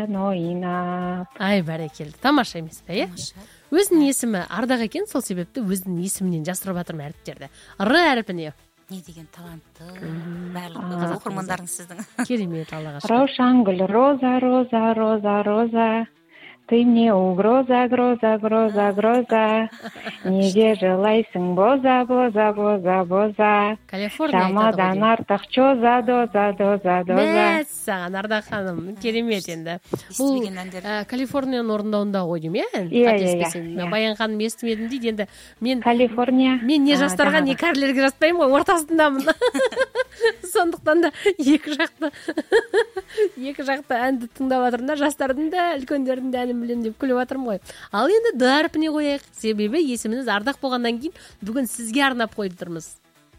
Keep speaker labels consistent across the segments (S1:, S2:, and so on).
S1: сен ойнап.
S2: Ай, бәрекелді. Тамаша емес пе, иә? Өзінің есімі Ардақ екен, сол себепті өзінің есімінен жасырып жатырмын әріптерді. Р әріпіне.
S3: Не деген талантты барлық оқырмандарыңыз сіздің.
S2: Керемет, Аллаға шүкір.
S1: Раушангүл, роза, роза, роза, роза. Ты мне угроза, гроза, гроза, гроза. Неге жылайсың, боза, боза, боза, боза.
S2: Калифорния
S1: Шамадан артық чоза, доза, доза, доза.
S2: Мәссаған, Ардақ ханым, керемет енді. Бұл
S3: Естілген әндер.
S2: Калифорнияның орындауында ғой деймін, иә?
S1: Иә,
S2: Қателеспесем.
S1: иә.
S2: Баян ханым естімедім дейді, енді мен
S1: Калифорния.
S2: не жастарға, не кәрілерге жатпаймын ғой, ортасындамын. Сондықтан да екі жақты әнді тыңдап жатырмын да, жастардың да, үлкендердің де әнін білемін деп күліп жатырмын ғой. Ал енді Д әрпіне қояйық. Себебі есіміңіз Ардақ болғаннан кейін бүгін сізге арнап қойып тұрмыз.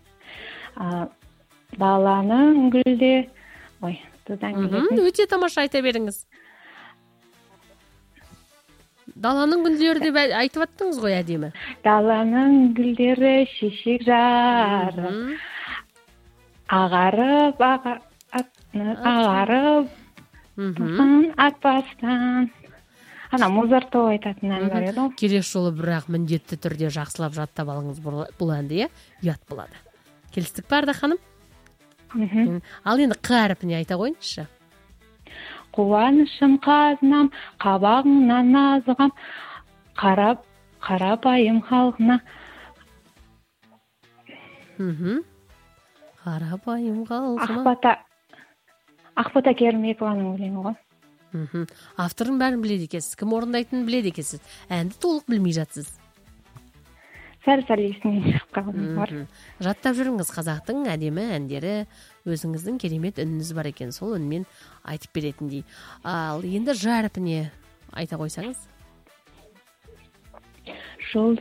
S1: Даланың гүлде. Ой, тудан келетін.
S2: Өте тамаша, айта беріңіз. Даланың гүлдері деп айтып аттыңыз ғой әдемі.
S1: Даланың гүлдері шешек жары. Ағарып, атпастан. Ана Музартов айтатын ән бар еді ғой.
S2: Келесі жолы бірақ міндетті түрде жақсылап жаттап алыңыз бұл әнді, иә? Ұят болады. Келістік па, Ардақ ханым? Ал енді Қ әріпіне айта қойыңызшы.
S1: Қуанышым қазынам, қабағыңнан азығам, қарапайым халқына.
S2: Қарапайым халқына.
S1: Ақбота Керімбекованың өлеңі ғой.
S2: Авторын бәрін біледі екенсіз, кім орындайтынын біледі екенсіз. Әнді толық білмей жатсыз.
S1: Сәл есімнен шығып қалған бар.
S2: Жаттап жүріңіз, қазақтың әдемі әндері, өзіңіздің керемет үніңіз бар екен, сол үнмен айтып беретіндей. Ал енді Ж әріпіне айта қойсаңыз.